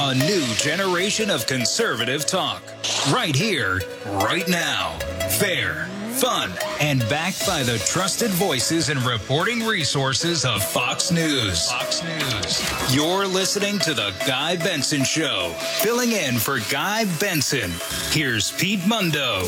A new generation of conservative talk. Right here, right now. Fair, fun, and backed by the trusted voices and reporting resources of Fox News. Fox News. You're listening to The Guy Benson Show. Filling in for Guy Benson, here's Pete Mundo.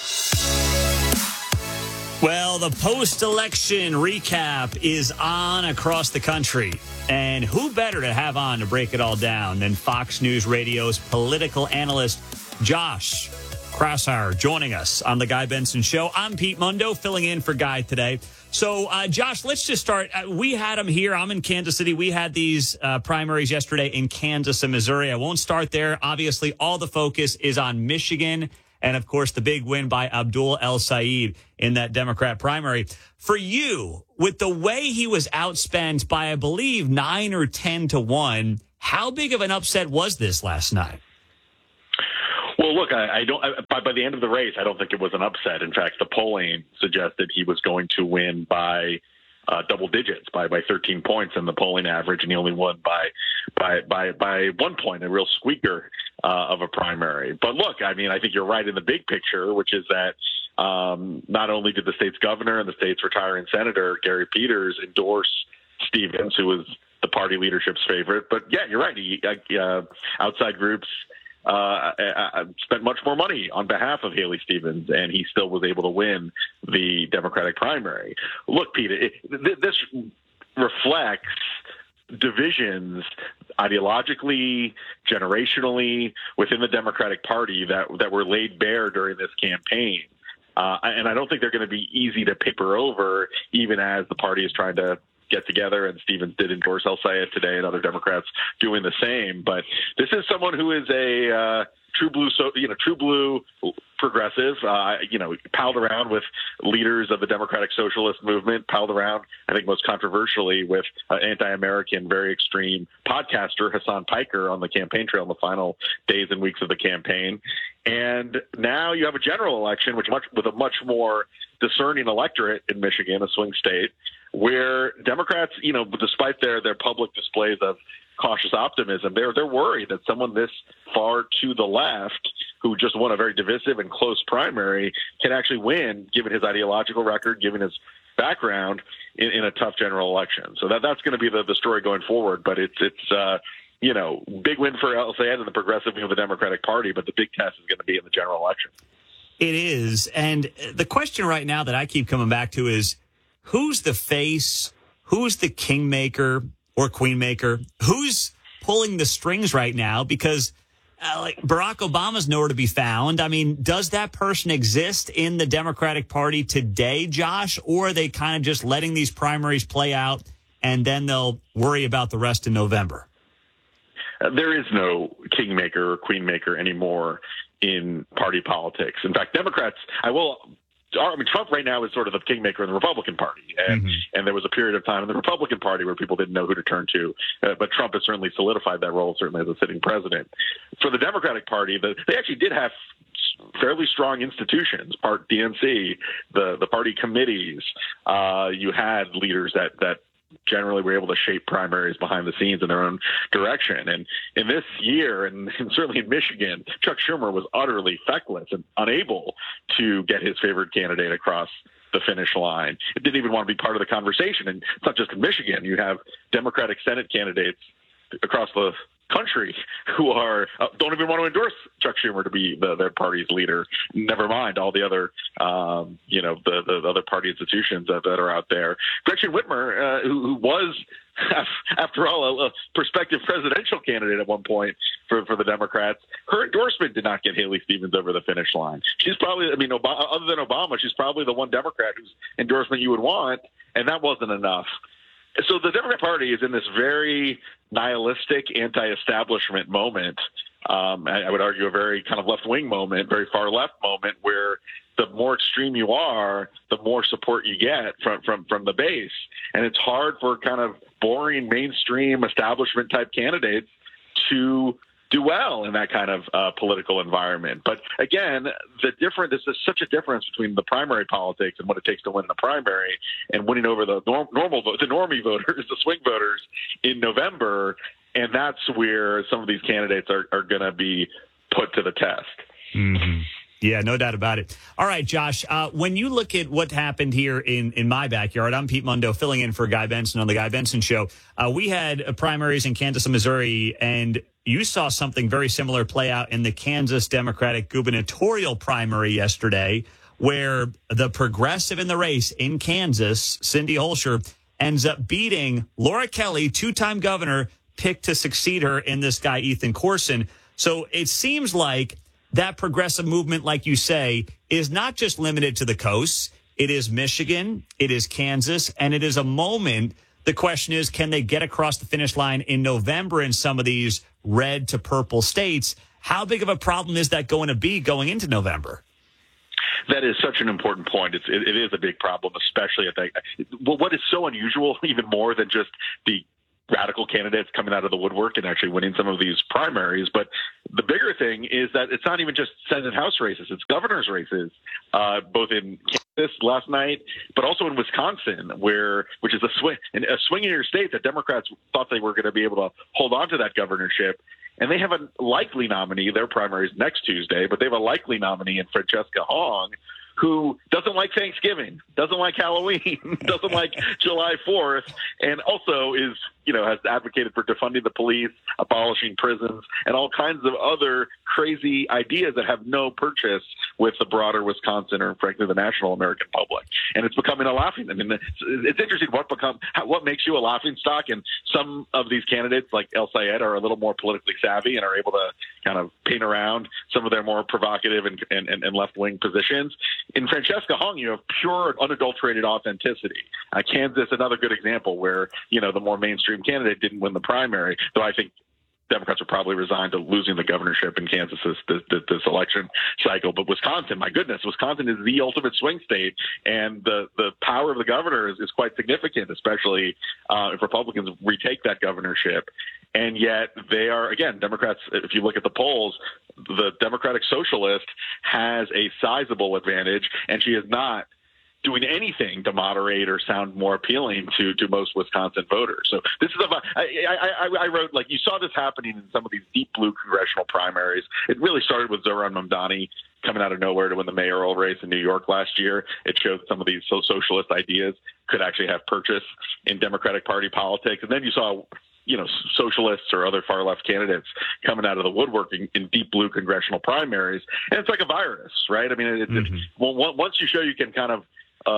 Well, the post-election recap is on across the country. And who better to have on to break it all down than Fox News Radio's political analyst, Josh Kraushaar, joining us on The Guy Benson Show. I'm Pete Mundo, filling in for Guy today. So, Josh, let's just start. We had him here. I'm in Kansas City. We had these primaries yesterday in Kansas and Missouri. I won't start there. Obviously, all the focus is on Michigan. And, of course, the big win by Abdul El-Sayed in that Democrat primary. For you, with the way he was outspent by, I believe, 9 or 10 to 1, how big of an upset was this last night? Well, look, I don't. By the end of the race, I don't think it was an upset. In fact, the polling suggested he was going to win by double digits, by 13 points in the polling average, and he only won by 1 point, a real squeaker of a primary. But look, I mean, I think you're right in the big picture, which is that not only did the state's governor and the state's retiring senator, Gary Peters, endorse Stevens, who was the party leadership's favorite, but yeah, you're right. Outside groups spent much more money on behalf of Haley Stevens, and he still was able to win the Democratic primary. Look, Pete, this reflects divisions ideologically, generationally within the Democratic Party that were laid bare during this campaign. And I don't think they're going to be easy to paper over, even as the party is trying to get together, and Stevens did endorse El-Sayed today, and other Democrats doing the same. But this is someone who is a true blue progressive. Palled around with leaders of the Democratic Socialist movement. Palled around, I think, most controversially with anti-American, very extreme podcaster Hassan Piker on the campaign trail in the final days and weeks of the campaign. And now you have a general election, with a much more discerning electorate in Michigan, a swing state, where Democrats, despite their public displays of cautious optimism, they're worried that someone this far to the left, who just won a very divisive and close primary, can actually win, given his ideological record, given his background in a tough general election. So that's going to be the story going forward. But it's big win for El-Sayed and the progressive wing of the Democratic Party, but the big test is going to be in the general election. It is. And the question right now that I keep coming back to is, who's the face? Who's the kingmaker or queenmaker? Who's pulling the strings right now? Because Barack Obama's nowhere to be found. I mean, does that person exist in the Democratic Party today, Josh? Or are they kind of just letting these primaries play out and then they'll worry about the rest in November? There is no kingmaker or queenmaker anymore in party politics. In fact, Democrats, Trump right now is sort of the kingmaker in the Republican Party. And there was a period of time in the Republican Party where people didn't know who to turn to. But Trump has certainly solidified that role, certainly as a sitting president. For the Democratic Party, they actually did have fairly strong institutions, part DNC, the party committees. You had leaders that generally were able to shape primaries behind the scenes in their own direction. And in this year, and certainly in Michigan, Chuck Schumer was utterly feckless and unable to get his favorite candidate across the finish line. It didn't even want to be part of the conversation. And it's not just in Michigan. You have Democratic Senate candidates across the country who don't even want to endorse Chuck Schumer to be their party's leader. Never mind all the other, the other party institutions that are out there. Gretchen Whitmer, who was, after all, a prospective presidential candidate at one point for the Democrats, her endorsement did not get Haley Stevens over the finish line. She's probably, other than Obama, she's probably the one Democrat whose endorsement you would want, and that wasn't enough. So the Democrat Party is in this very nihilistic, anti-establishment moment. I would argue a very kind of left-wing moment, very far-left moment, where the more extreme you are, the more support you get from the base. And it's hard for kind of boring, mainstream, establishment-type candidates to do well in that kind of political environment. But again, this is such a difference between the primary politics and what it takes to win in a primary and winning over the normal vote, the normie voters, the swing voters in November. And that's where some of these candidates are going to be put to the test. Mm-hmm. Yeah, no doubt about it. All right, Josh, when you look at what happened here in my backyard, I'm Pete Mundo filling in for Guy Benson on The Guy Benson Show. We had primaries in Kansas and Missouri, and you saw something very similar play out in the Kansas Democratic gubernatorial primary yesterday, where the progressive in the race in Kansas, Cindy Holscher, ends up beating Laura Kelly, two-time governor, picked to succeed her in this guy, Ethan Corson. So it seems like that progressive movement, like you say, is not just limited to the coast. It is Michigan, it is Kansas, and it is a moment. The question is, can they get across the finish line in November in some of these red to purple states? How big of a problem is that going to be going into November? That is such an important point. It is a big problem, especially at that. Well, what is so unusual, even more than just the radical candidates coming out of the woodwork and actually winning some of these primaries. But the bigger thing is that it's not even just Senate House races, it's governor's races, both in Kansas last night, but also in Wisconsin, which is a swingier state that Democrats thought they were going to be able to hold on to that governorship. And they have a likely nominee, their primaries next Tuesday, but they have a likely nominee in Francesca Hong, who doesn't like Thanksgiving, doesn't like Halloween, doesn't like July 4th, and also is, has advocated for defunding the police, abolishing prisons, and all kinds of other crazy ideas that have no purchase with the broader Wisconsin or, frankly, the national American public. And it's becoming a laughing. I mean, it's interesting what makes you a laughing stock. And some of these candidates, like El Sayed, are a little more politically savvy and are able to kind of paint around some of their more provocative and left-wing positions. In Francesca Hong, you have pure, unadulterated authenticity. Kansas, another good example where, the more mainstream candidate didn't win the primary, though I think Democrats are probably resigned to losing the governorship in Kansas this election cycle. But Wisconsin, my goodness, Wisconsin is the ultimate swing state, and the power of the governor is quite significant, especially if Republicans retake that governorship. And yet they are, again, Democrats, if you look at the polls, the Democratic Socialist has a sizable advantage, and she is not doing anything to moderate or sound more appealing to most Wisconsin voters. So this is I wrote, like, you saw this happening in some of these deep blue congressional primaries. It really started with Zohran Mamdani coming out of nowhere to win the mayoral race in New York last year. It showed some of these socialist ideas could actually have purchase in Democratic Party politics. And then you saw socialists or other far-left candidates coming out of the woodwork in deep blue congressional primaries. And it's like a virus, right? I mean, once you show you can kind of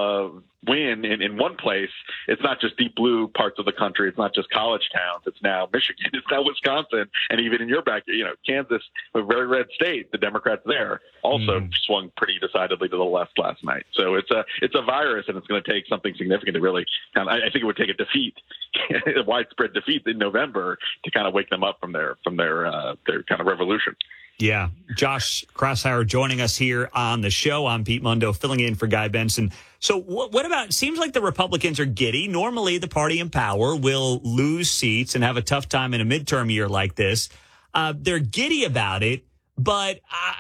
win in one place, it's not just deep blue parts of the country. It's not just college towns. It's now Michigan. It's now Wisconsin. And even in your back, Kansas, a very red state, the Democrats there also swung pretty decidedly to the left last night. So it's a virus, and it's going to take something significant to really I think it would take a defeat, a widespread defeat in November to kind of wake them up from their kind of revolution. Yeah. Josh Kraushaar joining us here on the show. I'm Pete Mundo filling in for Guy Benson. So what about, it seems like the Republicans are giddy. Normally the party in power will lose seats and have a tough time in a midterm year like this. They're giddy about it, but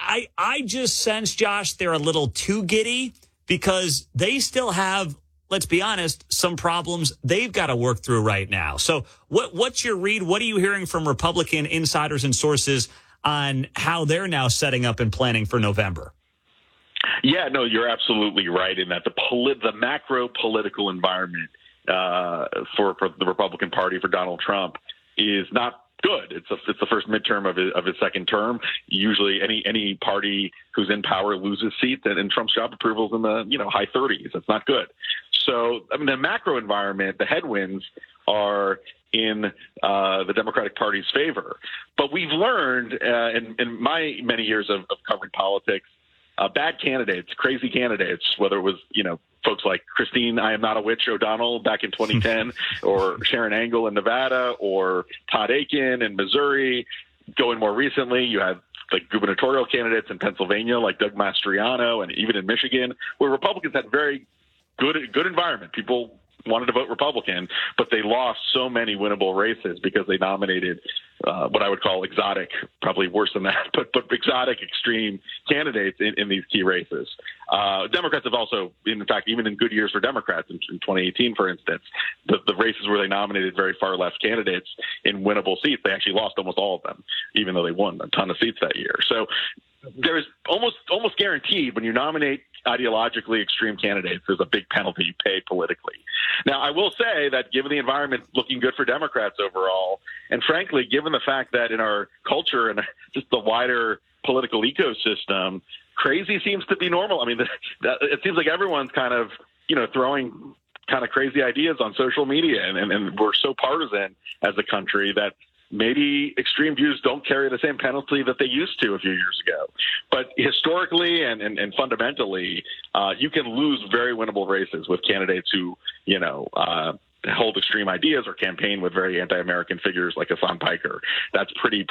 I just sense, Josh, they're a little too giddy because they still have, let's be honest, some problems they've got to work through right now. So what's your read? What are you hearing from Republican insiders and sources on how they're now setting up and planning for November? Yeah, no, you're absolutely right in that the macro political environment for the Republican Party, for Donald Trump, is not good. It's the first midterm of his second term. Usually any party who's in power loses seats, and Trump's job approval is in the high 30s. That's not good. So, I mean, the macro environment, the headwinds are in the Democratic Party's favor. But we've learned in my many years of covering politics, bad candidates, crazy candidates, whether it was, folks like Christine I Am Not a Witch O'Donnell back in 2010, or Sharon Angle in Nevada, or Todd Akin in Missouri. Going more recently, you have like gubernatorial candidates in Pennsylvania, like Doug Mastriano, and even in Michigan, where Republicans had very good environment. People wanted to vote Republican, but they lost so many winnable races because they nominated what I would call exotic, probably worse than that, but exotic extreme candidates in these key races. Democrats have also, in fact, even in good years for Democrats, in 2018, for instance, the races where they nominated very far left candidates in winnable seats, they actually lost almost all of them, even though they won a ton of seats that year. So there's almost guaranteed when you nominate ideologically extreme candidates, there's a big penalty you pay politically. Now, I will say that given the environment looking good for Democrats overall, and frankly, given the fact that in our culture and just the wider political ecosystem, crazy seems to be normal. I mean, it seems like everyone's kind of, throwing kind of crazy ideas on social media, and we're so partisan as a country that maybe extreme views don't carry the same penalty that they used to a few years ago. But historically and fundamentally, you can lose very winnable races with candidates who, hold extreme ideas or campaign with very anti-American figures like Hassan Piker. That's pretty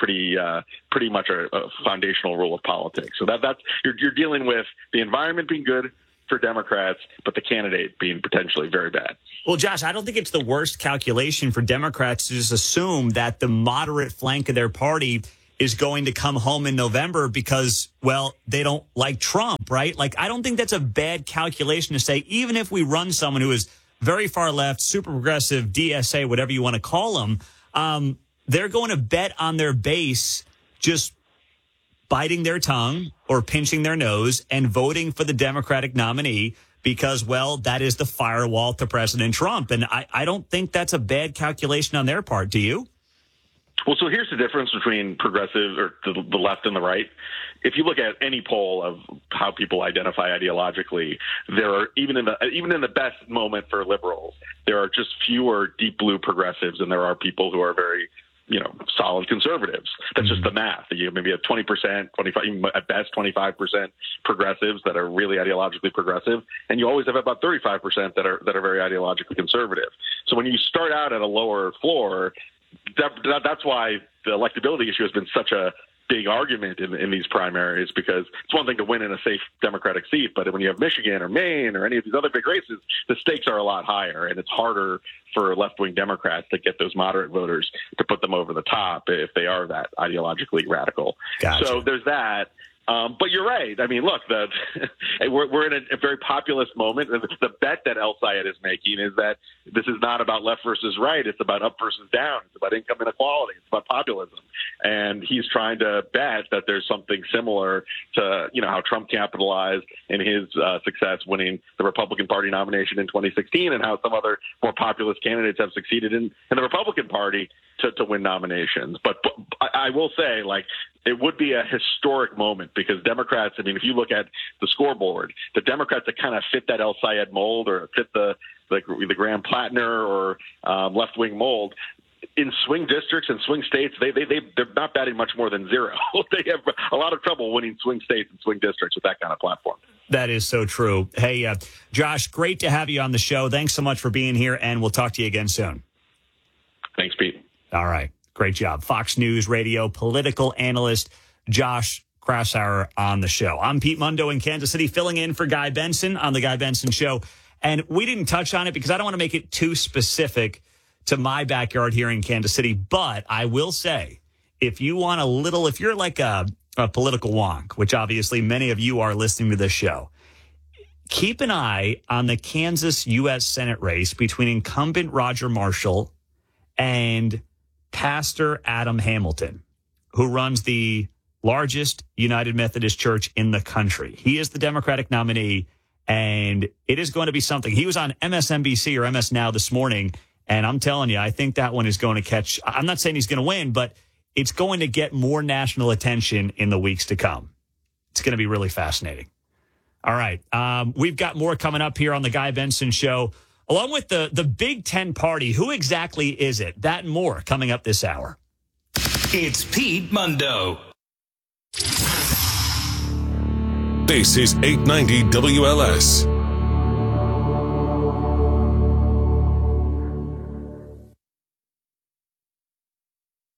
much a foundational rule of politics. So that's you're dealing with the environment being good for Democrats, but the candidate being potentially very bad. Well, Josh, I don't think it's the worst calculation for Democrats to just assume that the moderate flank of their party is going to come home in November because, well, they don't like Trump, right? Like, I don't think that's a bad calculation to say, even if we run someone who is very far left, super progressive, DSA, whatever you want to call them, they're going to bet on their base just biting their tongue or pinching their nose and voting for the Democratic nominee because, well, that is the firewall to President Trump. And I don't think that's a bad calculation on their part. Do you? Well, so here's the difference between progressive or the left and the right. If you look at any poll of how people identify ideologically, there are even in the best moment for liberals, there are just fewer deep blue progressives than there are people who are very solid conservatives. That's just the math. You maybe have 20%, 25, even at best 25% progressives that are really ideologically progressive, and you always have about 35% that are very ideologically conservative. So when you start out at a lower floor, that's why the electability issue has been such a big argument in these primaries, because it's one thing to win in a safe Democratic seat, but when you have Michigan or Maine or any of these other big races, the stakes are a lot higher, and it's harder for left-wing Democrats to get those moderate voters to put them over the top if they are that ideologically radical. Gotcha. So there's that. But you're right. I mean, look, we're in a very populist moment. The bet that El Sayed is making is that this is not about left versus right. It's about up versus down. It's about income inequality. It's about populism. And he's trying to bet that there's something similar to, how Trump capitalized in his success winning the Republican Party nomination in 2016, and how some other more populist candidates have succeeded in the Republican Party to win nominations. But I will say, it would be a historic moment, because Democrats, I mean, if you look at the scoreboard, the Democrats that kind of fit that El Sayed mold or fit the Graham Plattner or left-wing mold, in swing districts and swing states, they're not batting much more than zero. They have a lot of trouble winning swing states and swing districts with that kind of platform. That is so true. Hey, Josh, great to have you on the show. Thanks so much for being here, and we'll talk to you again soon. Thanks, Pete. All right. Great job. Fox News Radio political analyst Josh Kraushaar on the show. I'm Pete Mundo in Kansas City, filling in for Guy Benson on the Guy Benson Show. And we didn't touch on it because I don't want to make it too specific to my backyard here in Kansas City. But I will say, if you're like a political wonk, which obviously many of you are listening to this show, keep an eye on the Kansas U.S. Senate race between incumbent Roger Marshall and Pastor Adam Hamilton, who runs the largest United Methodist Church in the country. He is the Democratic nominee, and it is going to be something. He was on MSNBC or MS Now this morning, and I'm telling you, I think that one is going to catch. I'm not saying he's going to win, but it's going to get more national attention in the weeks to come. It's going to be really fascinating. All right. We've got more coming up here on the Guy Benson Show. Along with the Big Ten party, who exactly is it? That and more coming up this hour. It's Pete Mundo. This is 890 WLS.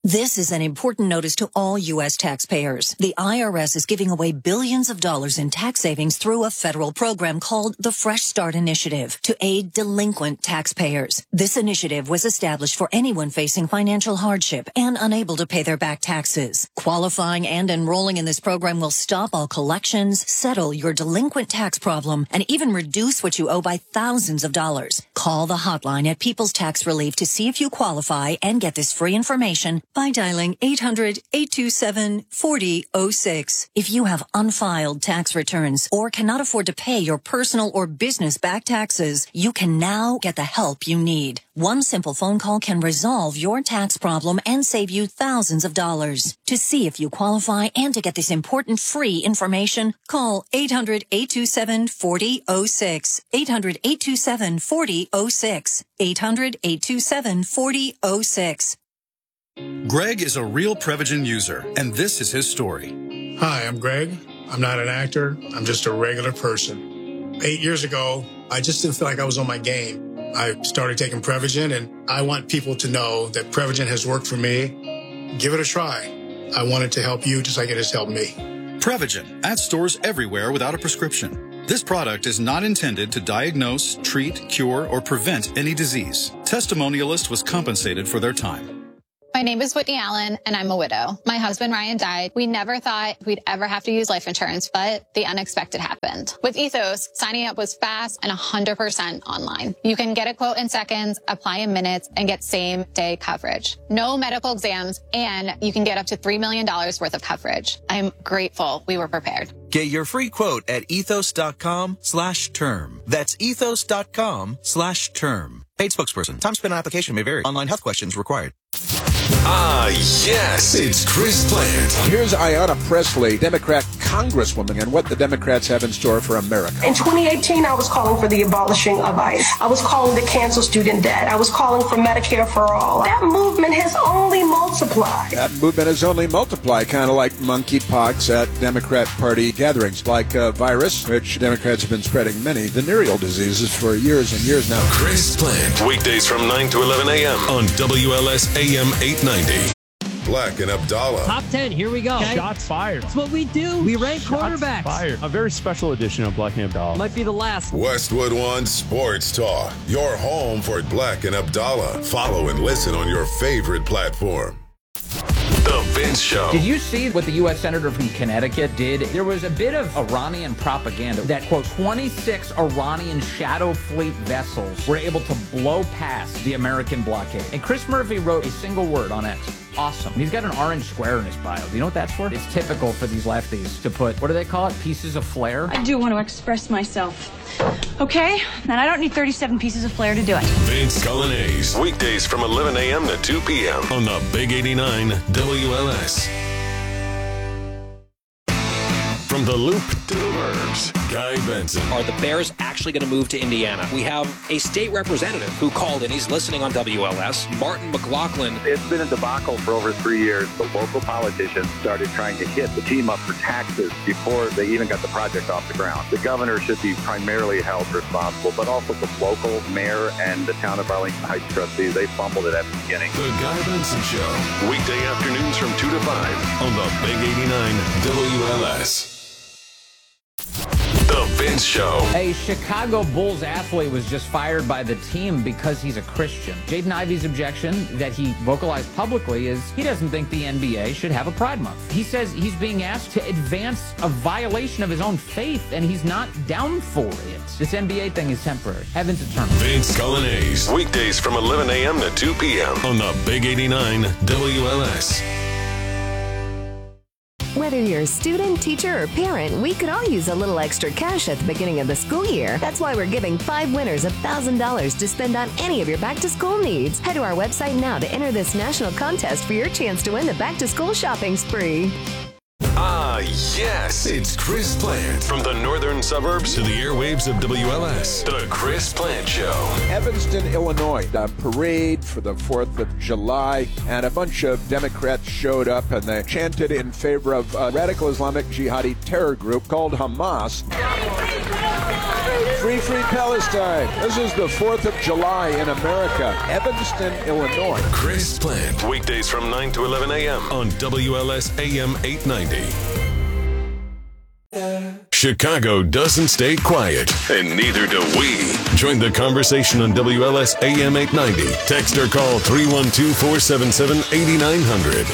This is an important notice to all U.S. taxpayers. The IRS is giving away billions of dollars in tax savings through a federal program called the Fresh Start Initiative to aid delinquent taxpayers. This initiative was established for anyone facing financial hardship and unable to pay their back taxes. Qualifying and enrolling in this program will stop all collections, settle your delinquent tax problem, and even reduce what you owe by thousands of dollars. Call the hotline at People's Tax Relief to see if you qualify and get this free information by dialing 800-827-4006. If you have unfiled tax returns or cannot afford to pay your personal or business back taxes, you can now get the help you need. One simple phone call can resolve your tax problem and save you thousands of dollars. To see if you qualify and to get this important free information, call 800-827-4006. 800-827-4006. 800-827-4006. Greg is a real Prevagen user, and this is his story. Hi, I'm Greg. I'm not an actor. I'm just a regular person. 8 years ago, I just didn't feel like I was on my game. I started taking Prevagen, and I want people to know that Prevagen has worked for me. Give it a try. I want it to help you just like it has helped me. Prevagen, at stores everywhere without a prescription. This product is not intended to diagnose, treat, cure, or prevent any disease. Testimonialist was compensated for their time. My name is Whitney Allen, and I'm a widow. My husband, Ryan, died. We never thought we'd ever have to use life insurance, but the unexpected happened. With Ethos, signing up was fast and 100% online. You can get a quote in seconds, apply in minutes, and get same-day coverage. No medical exams, and you can get up to $3 million worth of coverage. I'm grateful we were prepared. Get your free quote at ethos.com/term. That's ethos.com/term. Paid spokesperson. Time spent on application may vary. Online health questions required. Ah, yes, it's Chris Plant. Here's Ayanna Pressley, Democrat Congresswoman, and what the Democrats have in store for America. In 2018, I was calling for the abolishing of ICE. I was calling to cancel student debt. I was calling for Medicare for all. That movement has only multiplied. That movement has only multiplied, kind of like monkeypox at Democrat Party gatherings, like a virus, which Democrats have been spreading many venereal diseases for years and years now. Chris Plant, weekdays from 9 to 11 a.m. on WLS AM 890. Black and Abdallah. Top 10, here we go. Okay. Shots fired. That's what we do. We rank quarterbacks. Fired. A very special edition of Black and Abdallah. Might be the last. Westwood One Sports Talk. Your home for Black and Abdallah. Follow and listen on your favorite platform. The Vince Show. Did you see what the U.S. Senator from Connecticut did? There was a bit of Iranian propaganda that, quote, 26 Iranian shadow fleet vessels were able to blow past the American blockade. And Chris Murphy wrote a single word on X. Awesome. He's got an orange square in his bio. Do you know what that's for? It's typical for these lefties to put, what do they call it? Pieces of flair? I do want to express myself. Okay? And I don't need 37 pieces of flair to do it. Vince Colonnese. Weekdays from 11 a.m. to 2 p.m. on the Big 89 WLS. From the Loop to the Burbs, Guy Benson. Are the Bears actually going to move to Indiana? We have a state representative who called in. He's listening on WLS, Martin McLaughlin. It's been a debacle for over 3 years. The local politicians started trying to hit the team up for taxes before they even got the project off the ground. The governor should be primarily held responsible, but also the local mayor and the town of Arlington Heights trustees. They fumbled it at the beginning. The Guy Benson Show. Weekday afternoons from 2 to 5 on the Big 89 WLS. The Vince Show. A Chicago Bulls athlete was just fired by the team because he's a Christian. Jaden Ivey's objection that he vocalized publicly is he doesn't think the NBA should have a Pride Month. He says he's being asked to advance a violation of his own faith, and he's not down for it. This NBA thing is temporary. Heaven's eternal. Vince Colonnese. Weekdays from 11 a.m. to 2 p.m. on the Big 89 WLS. Whether you're a student, teacher, or parent, we could all use a little extra cash at the beginning of the school year. That's why we're giving 5 winners $1,000 to spend on any of your back-to-school needs. Head to our website now to enter this national contest for your chance to win the back-to-school shopping spree. Ah, yes, it's Chris Plant. From the northern suburbs to the airwaves of WLS, the Chris Plant Show. Evanston, Illinois, a parade for the 4th of July, and a bunch of Democrats showed up and they chanted in favor of a radical Islamic jihadi terror group called Hamas. Free Palestine. This is the 4th of July in America, Evanston, Illinois. Chris Plant, weekdays from 9 to 11 a.m. on WLS AM 890. Chicago doesn't stay quiet, and neither do we. Join the conversation on WLS AM 890. Text or call 312-477-8900.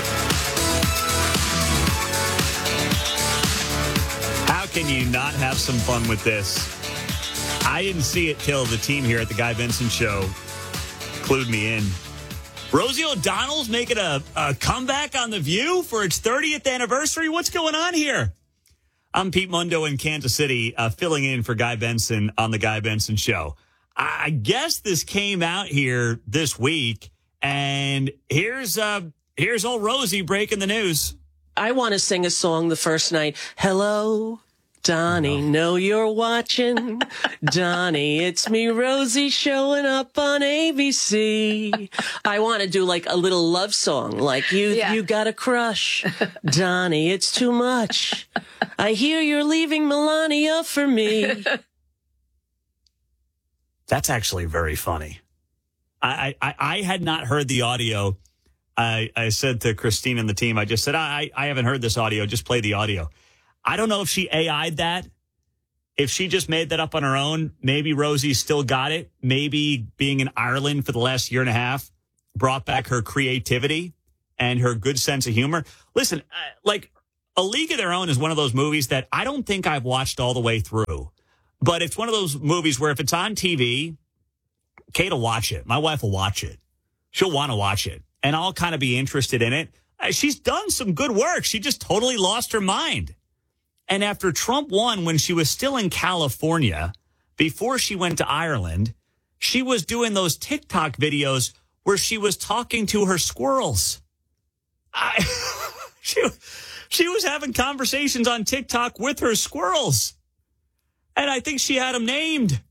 How can you not have some fun with this? I didn't see it till the team here at the Guy Benson Show clued me in. Rosie O'Donnell's making a comeback on The View for its 30th anniversary. What's going on here? I'm Pete Mundo in Kansas City, filling in for Guy Benson on the Guy Benson Show. I guess this came out here this week, and here's old Rosie breaking the news. I want to sing a song the first night. Hello, Donnie, know you're watching. Donnie, it's me, Rosie, showing up on ABC. I want to do like a little love song, like you got a crush. Donnie, it's too much. I hear you're leaving Melania for me. That's actually very funny. I had not heard the audio. I said to Christine and the team, I just said, I haven't heard this audio. Just play the audio. I don't know if she AI'd that. If she just made that up on her own, maybe Rosie still got it. Maybe being in Ireland for the last year and a half brought back her creativity and her good sense of humor. Listen, like A League of Their Own is one of those movies that I don't think I've watched all the way through. But it's one of those movies where if it's on TV, Kate will watch it. My wife will watch it. She'll want to watch it. And I'll kind of be interested in it. She's done some good work. She just totally lost her mind. And after Trump won, when she was still in California, before she went to Ireland, she was doing those TikTok videos where she was talking to her squirrels. She was having conversations on TikTok with her squirrels. And I think she had them named.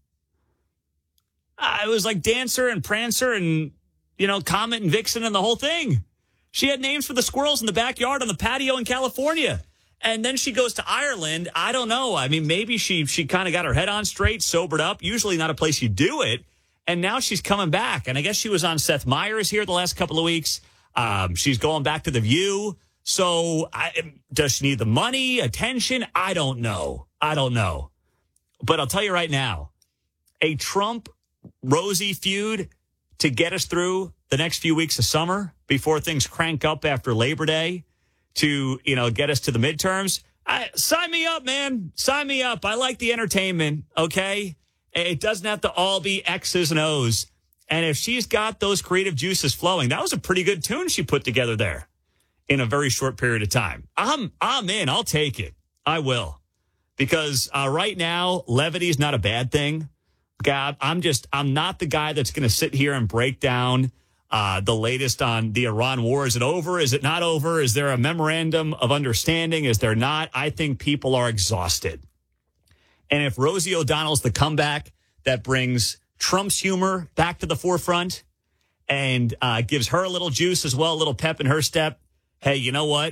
It was like Dancer and Prancer and, Comet and Vixen and the whole thing. She had names for the squirrels in the backyard on the patio in California. And then she goes to Ireland. I don't know. I mean, maybe she kind of got her head on straight, sobered up. Usually not a place you do it. And now she's coming back. And I guess she was on Seth Meyers here the last couple of weeks. She's going back to The View. So does she need the money, attention? I don't know. But I'll tell you right now, a Trump-Rosie feud to get us through the next few weeks of summer before things crank up after Labor Day to, get us to the midterms. Sign me up, man. Sign me up. I like the entertainment, okay? It doesn't have to all be X's and O's. And if she's got those creative juices flowing, that was a pretty good tune she put together there in a very short period of time. I'm in. I'll take it. I will. Because right now, levity is not a bad thing. God, I'm not the guy that's going to sit here and break down the latest on the Iran war. Is it over? Is it not over? Is there a memorandum of understanding? Is there not? I think people are exhausted. And if Rosie O'Donnell's the comeback that brings Trump's humor back to the forefront and gives her a little juice as well, a little pep in her step, hey, you know what?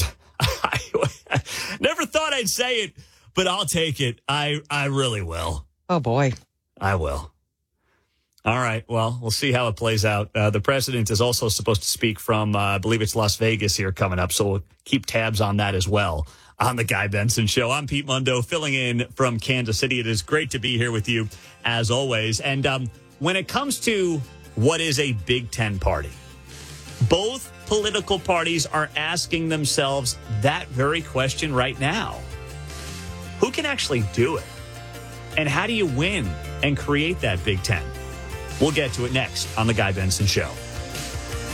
I never thought I'd say it, but I'll take it. I really will. Oh, boy. I will. All right. Well, we'll see how it plays out. The president is also supposed to speak from, I believe it's Las Vegas here coming up. So we'll keep tabs on that as well on the Guy Benson Show. I'm Pete Mundo filling in from Kansas City. It is great to be here with you as always. And when it comes to what is a Big Ten party, both political parties are asking themselves that very question right now. Who can actually do it? And how do you win and create that Big Ten? We'll get to it next on The Guy Benson Show.